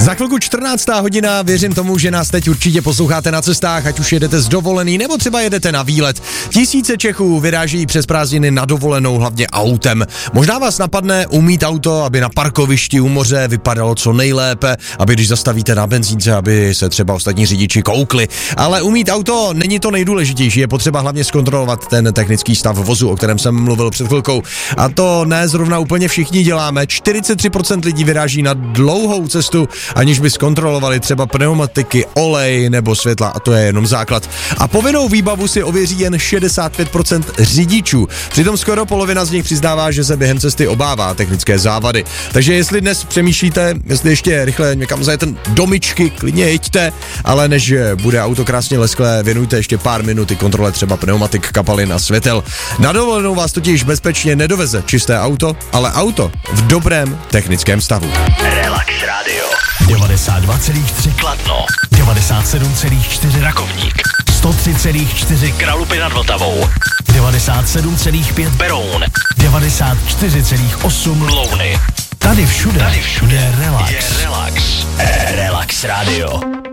Za chvilku 14. hodina, věřím tomu, že nás teď určitě posloucháte na cestách, ať už jedete z dovolený, nebo třeba jedete na výlet. Tisíce Čechů vyráží přes prázdniny na dovolenou, hlavně autem. Možná vás napadne umýt auto, aby na parkovišti u moře vypadalo co nejlépe, aby když zastavíte na benzínce, aby se třeba ostatní řidiči koukli. Ale umýt auto není to nejdůležitější, je potřeba hlavně zkontrolovat ten technický stav vozu, o kterém jsem mluvil před chvilkou. A to ne zrovna úplně všichni děláme. 43% lidí vyráží na dlouhou cestu, aniž by zkontrolovali třeba pneumatiky, olej nebo světla, a to je jenom základ. A povinnou výbavu si ověří jen 65% řidičů. Přitom skoro polovina z nich přiznává, že se během cesty obává technické závady. Takže jestli dnes přemýšlíte, jestli ještě rychle někam zajet do myčky, klidně jeďte, ale než bude auto krásně lesklé, věnujte ještě pár minut kontrole třeba pneumatik, kapalin a světel. Na dovolenou vás totiž bezpečně nedoveze čisté auto, ale auto v dobrém technickém stavu. Relax Radio 92,3 Kladno, 97,4 Rakovník, 103,4 Kralupy nad Vltavou, 97,5 Beroun, 94,8 Louny. Tady všude je relax. Relax Radio.